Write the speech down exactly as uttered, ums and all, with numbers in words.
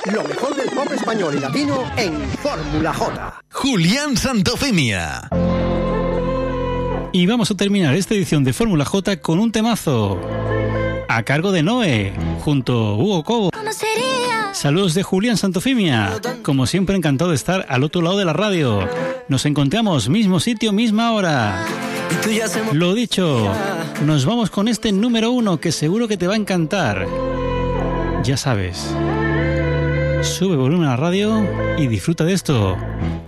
Lo mejor del pop español y latino en Fórmula J. Julián Santofimia. Y vamos a terminar esta edición de Fórmula J con un temazo a cargo de Noé, junto a Hugo Cobo. Saludos de Julián Santofimia. Como siempre, encantado de estar al otro lado de la radio. Nos encontramos mismo sitio, misma hora. Lo dicho, nos vamos con este número uno que seguro que te va a encantar. Ya sabes, sube volumen a la radio y disfruta de esto.